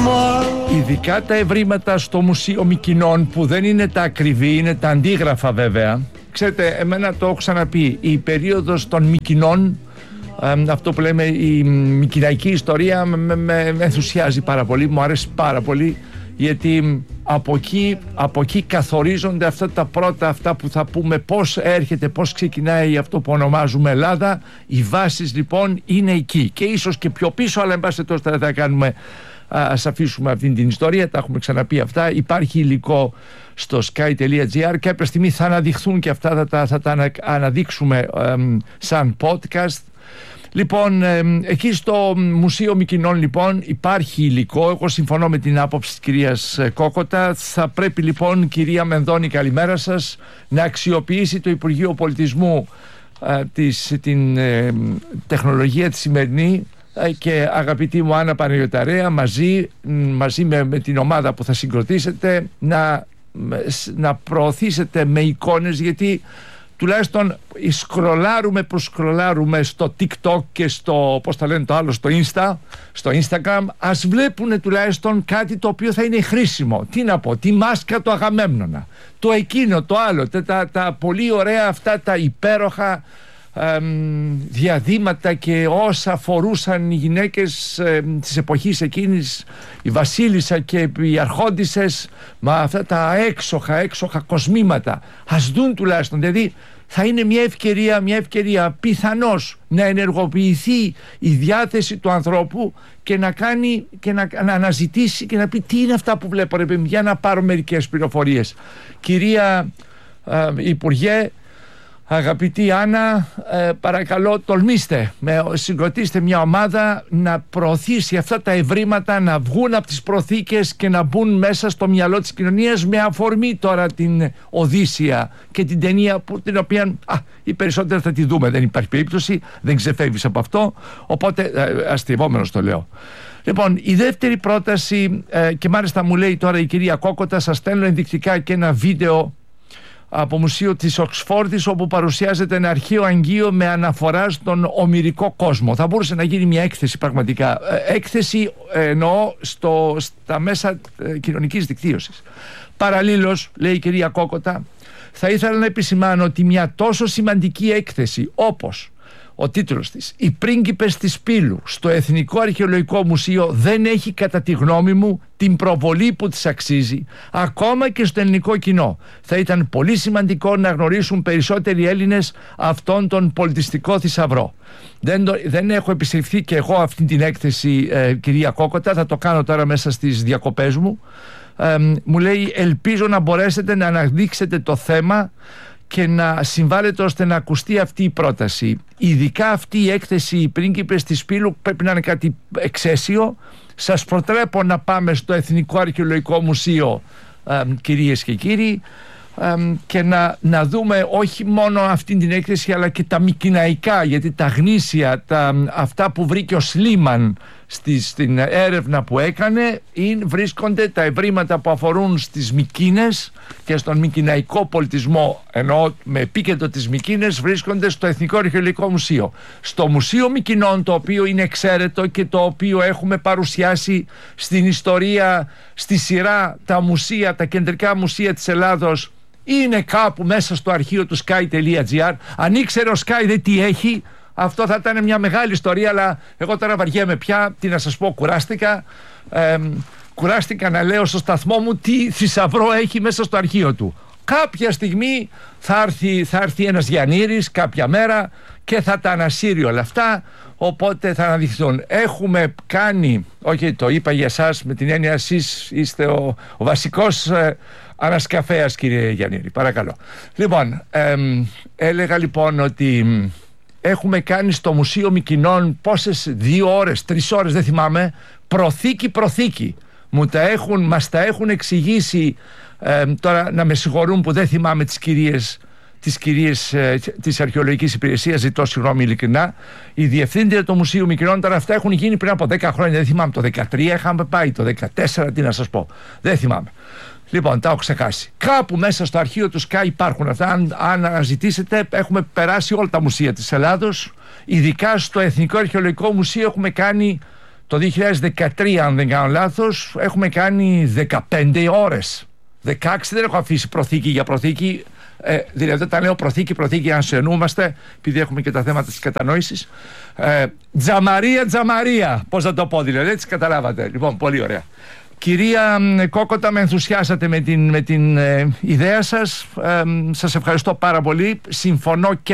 Ειδικά τα ευρήματα στο Μουσείο Μυκηνών, που δεν είναι τα ακριβή, είναι τα αντίγραφα βέβαια. Ξέρετε, εμένα το έχω ξαναπεί, η περίοδος των Μυκηνών, αυτό που λέμε η μυκηναϊκή ιστορία, με ενθουσιάζει πάρα πολύ, μου αρέσει πάρα πολύ, γιατί από εκεί καθορίζονται αυτά τα πρώτα, αυτά που θα πούμε, πώς έρχεται, πώς ξεκινάει αυτό που ονομάζουμε Ελλάδα. Οι βάσεις λοιπόν είναι εκεί και ίσως και πιο πίσω, αλλά εν πάση τόσο δεν θα κάνουμε, ας αφήσουμε αυτή την ιστορία, τα έχουμε ξαναπεί αυτά. Υπάρχει υλικό στο sky.gr, κάποια στιγμή θα αναδειχθούν και αυτά, θα τα αναδείξουμε σαν podcast. Λοιπόν, εκεί στο Μουσείο Μυκηνών λοιπόν υπάρχει υλικό. Εγώ συμφωνώ με την άποψη της κυρίας Κόκοτα. Θα πρέπει λοιπόν, κυρία Μενδώνη, καλημέρα σας, να αξιοποιήσει το Υπουργείο Πολιτισμού την τεχνολογία τη σημερινή, και αγαπητή μου Άννα Παναγιωταρέα, μαζί με την ομάδα που θα συγκροτήσετε, να προωθήσετε με εικόνες, γιατί τουλάχιστον σκρολάρουμε στο TikTok και στο, πώς τα λένε το άλλο, στο Instagram, ας βλέπουν τουλάχιστον κάτι το οποίο θα είναι χρήσιμο. Τι να πω, τη μάσκα του Αγαμέμνονα, το εκείνο, το άλλο, τα πολύ ωραία αυτά τα υπέροχα διαδήματα και όσα φορούσαν οι γυναίκες της εποχής εκείνης, η βασίλισσα και οι αρχόντισσες, με αυτά τα έξοχα κοσμήματα. Ας δουν τουλάχιστον, δηλαδή θα είναι μια ευκαιρία πιθανώς να ενεργοποιηθεί η διάθεση του ανθρώπου και να κάνει και να αναζητήσει και να πει τι είναι αυτά που βλέπω, ρε παιδί, για να πάρω μερικές πληροφορίες. Κυρία Υπουργέ, αγαπητή Άννα, παρακαλώ τολμήστε, συγκροτήστε μια ομάδα να προωθήσει αυτά τα ευρήματα, να βγουν από τις προθήκες και να μπουν μέσα στο μυαλό της κοινωνίας, με αφορμή τώρα την Οδύσσεια και την ταινία την οποία οι περισσότεροι θα τη δούμε, δεν υπάρχει περίπτωση, δεν ξεφεύγεις από αυτό, οπότε αστειευόμενος το λέω. Λοιπόν, η δεύτερη πρόταση, και μάλιστα μου λέει τώρα η κυρία Κόκοτα, σας στέλνω ενδεικτικά και ένα βίντεο από μουσείο της Οξφόρδης, όπου παρουσιάζεται ένα αρχαίο αγγείο με αναφορά στον ομηρικό κόσμο. Θα μπορούσε να γίνει μια έκθεση πραγματικά. Έκθεση εννοώ στα μέσα κοινωνικής δικτύωσης. Παραλλήλως, λέει η κυρία Κόκοτα, θα ήθελα να επισημάνω ότι μια τόσο σημαντική έκθεση όπως ο τίτλος της «Οι πρίγκιπες της Πύλου» στο Εθνικό Αρχαιολογικό Μουσείο δεν έχει, κατά τη γνώμη μου, την προβολή που της αξίζει, ακόμα και στο ελληνικό κοινό. Θα ήταν πολύ σημαντικό να γνωρίσουν περισσότεροι Έλληνες αυτόν τον πολιτιστικό θησαυρό. Δεν έχω επισυρθεί και εγώ αυτή την έκθεση, κυρία Κόκοτα, θα το κάνω τώρα μέσα στις διακοπές μου. Μου λέει, ελπίζω να μπορέσετε να αναδείξετε το θέμα και να συμβάλλετε ώστε να ακουστεί αυτή η πρόταση. Ειδικά αυτή η έκθεση «Οι πρίγκιπες της Πύλου» πρέπει να είναι κάτι εξαίσιο. Σας προτρέπω να πάμε στο Εθνικό Αρχαιολογικό Μουσείο, κυρίες και κύριοι, και να δούμε όχι μόνο αυτή την έκθεση, αλλά και τα μικηναϊκά, γιατί τα γνήσια, αυτά που βρήκε ο Σλίμαν στην έρευνα που έκανε, βρίσκονται τα ευρήματα που αφορούν στις Μικίνες και στον μικηναϊκό πολιτισμό, ενώ με επίκεντρο τις Μικίνες, βρίσκονται στο Εθνικό Αρχαιολογικό Μουσείο. Στο Μουσείο Μικηνών, το οποίο είναι εξαίρετο και το οποίο έχουμε παρουσιάσει στην ιστορία, στη σειρά τα μουσεία, τα κεντρικά μουσεία της Ελλάδος, είναι κάπου μέσα στο αρχείο του sky.gr. Αν ήξερε ο Sky τι έχει, αυτό θα ήταν μια μεγάλη ιστορία, αλλά εγώ τώρα βαριέμαι πια, τι να σας πω, κουράστηκα να λέω στο σταθμό μου τι θησαυρό έχει μέσα στο αρχείο του. Κάποια στιγμή θα έρθει ένας Γιαννήρης κάποια μέρα και θα τα ανασύρει όλα αυτά, οπότε θα αναδειχθούν. Έχουμε κάνει, όχι το είπα για εσάς με την έννοια, εσείς είστε ο βασικός ανασκαφέας, κύριε Γιαννήρη, παρακαλώ. Λοιπόν, έλεγα λοιπόν ότι έχουμε κάνει στο Μουσείο Μικηνών πόσες, 2 ώρες, 3 ώρες, δεν θυμάμαι, προθήκη. Μας τα έχουν εξηγήσει, τώρα να με συγχωρούν που δεν θυμάμαι τις κυρίες της Αρχαιολογικής Υπηρεσίας, ζητώ συγγνώμη ειλικρινά, η διευθύντρια του Μουσείου Μικηνών, τώρα αυτά έχουν γίνει πριν από 10 χρόνια, δεν θυμάμαι, το 13 είχαμε πάει, το 14, τι να σας πω, δεν θυμάμαι. Λοιπόν, τα έχω ξεχάσει. Κάπου μέσα στο αρχείο του Sky υπάρχουν αυτά. Αν αναζητήσετε, έχουμε περάσει όλα τα μουσεία της Ελλάδος. Ειδικά στο Εθνικό Αρχαιολογικό Μουσείο έχουμε κάνει Το 2013, αν δεν κάνω λάθος, έχουμε κάνει 15 ώρες. 16 δεν έχω αφήσει προθήκη για προθήκη. Δηλαδή, όταν λέω προθήκη, αν συνεννοούμαστε, επειδή έχουμε και τα θέματα της κατανόησης. Τζαμαρία. Πώς να το πω, δηλαδή, έτσι καταλάβατε. Λοιπόν, πολύ ωραία. Κυρία Κόκοτα, με ενθουσιάσατε με την ιδέα σας. Σας ευχαριστώ πάρα πολύ. Συμφωνώ και